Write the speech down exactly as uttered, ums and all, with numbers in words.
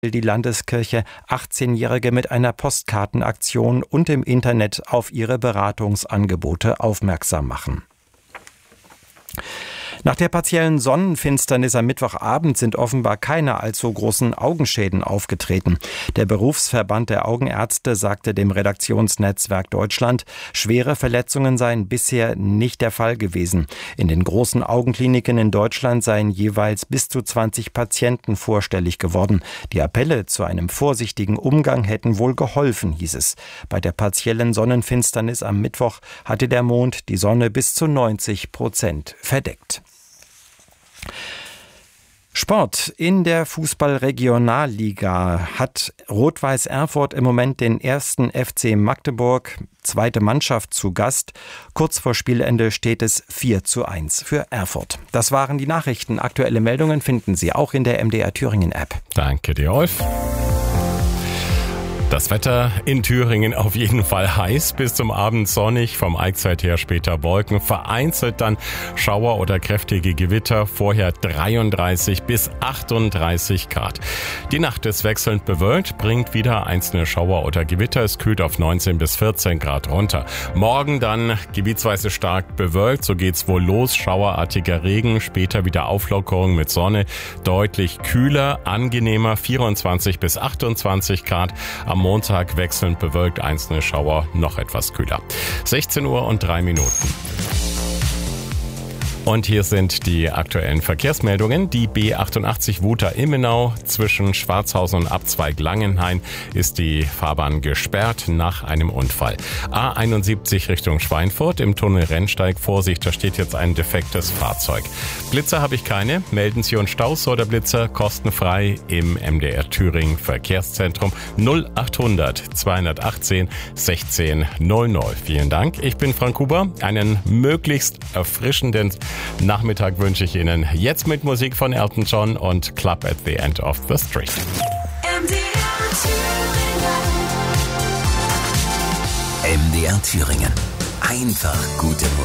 will die Landeskirche achtzehnjährige mit einer Postkartenaktion und im Internet auf ihre Beratungsangebote aufmerksam machen. Nach der partiellen Sonnenfinsternis am Mittwochabend sind offenbar keine allzu großen Augenschäden aufgetreten. Der Berufsverband der Augenärzte sagte dem Redaktionsnetzwerk Deutschland, schwere Verletzungen seien bisher nicht der Fall gewesen. In den großen Augenkliniken in Deutschland seien jeweils bis zu zwanzig Patienten vorstellig geworden. Die Appelle zu einem vorsichtigen Umgang hätten wohl geholfen, hieß es. Bei der partiellen Sonnenfinsternis am Mittwoch hatte der Mond die Sonne bis zu neunzig Prozent verdeckt. Sport. In der Fußball-Regionalliga hat Rot-Weiß Erfurt im Moment den ersten F C Magdeburg, zweite Mannschaft, zu Gast. Kurz vor Spielende steht es vier zu eins für Erfurt. Das waren die Nachrichten. Aktuelle Meldungen finden Sie auch in der M D R Thüringen App. Danke dir, Rolf. Das Wetter in Thüringen auf jeden Fall heiß, bis zum Abend sonnig, vom Eichsfeld her später Wolken, vereinzelt dann Schauer oder kräftige Gewitter, vorher dreiunddreißig bis achtunddreißig Grad. Die Nacht ist wechselnd bewölkt, bringt wieder einzelne Schauer oder Gewitter, es kühlt auf neunzehn bis vierzehn Grad runter. Morgen dann gebietsweise stark bewölkt, so geht's wohl los, schauerartiger Regen, später wieder Auflockerung mit Sonne, deutlich kühler, angenehmer, vierundzwanzig bis achtundzwanzig Grad. Am Montag wechselnd bewölkt, einzelne Schauer, noch etwas kühler. sechzehn Uhr und drei Minuten. Und hier sind die aktuellen Verkehrsmeldungen. Die B achtundachtzig Wuter-Immenau zwischen Schwarzhausen und Abzweig Langenhain ist die Fahrbahn gesperrt nach einem Unfall. A einundsiebzig Richtung Schweinfurt im Tunnel Rennsteig. Vorsicht, da steht jetzt ein defektes Fahrzeug. Blitzer habe ich keine. Melden Sie uns Staus oder Blitzer kostenfrei im M D R Thüringen Verkehrszentrum null achthundert zweihundertachtzehn sechzehn null null. Vielen Dank. Ich bin Frank Huber. Einen möglichst erfrischenden Nachmittag wünsche ich Ihnen. Jetzt mit Musik von Elton John und Club at the End of the Street. M D R Thüringen. M D R Thüringen. Einfach gute Musik.